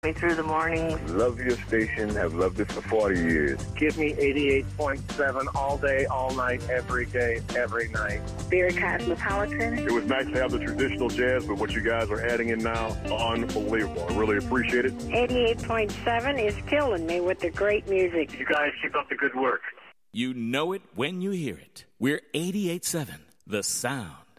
Me through the morning. Love your station. Have loved it for 40 years. Give me 88.7 all day, all night, every day, every night. Spirit Cosmopolitan. It was nice to have the traditional jazz, but what you guys are adding in now, unbelievable. I really appreciate it. 88.7 is killing me with the great music. You guys keep up the good work. You know it when you hear it. We're 88.7, the sound.